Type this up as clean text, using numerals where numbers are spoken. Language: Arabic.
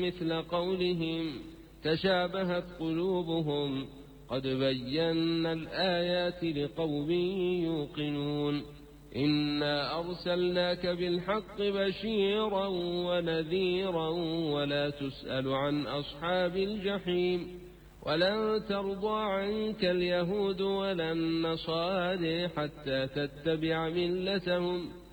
مثل قولهم تشابهت قلوبهم قد بينا الآيات لقوم يوقنون إنا أرسلناك بالحق بشيرا ونذيرا ولا تسأل عن أصحاب الجحيم ولن ترضى عنك اليهود ولا النصارى حتى تتبع ملتهم